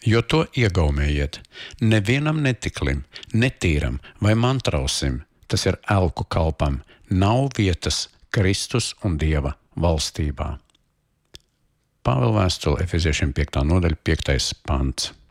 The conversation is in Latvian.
jo to iegaumējiet. Nevienam netiklim, netīram vai mantrausim, tas ir elku kalpam, nav vietas Kristus un Dieva valstībā. Pāvila vēstule Efeziešiem 5. nodaļa 5. pants.